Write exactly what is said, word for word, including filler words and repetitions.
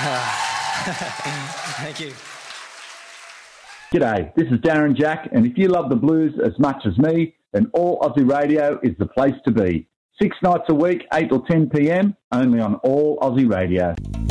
Thank you. G'day, this is Darren Jack, and if you love the blues as much as me, then All Aussie Radio is the place to be. Six nights a week, eight till ten p.m, only on All Aussie Radio.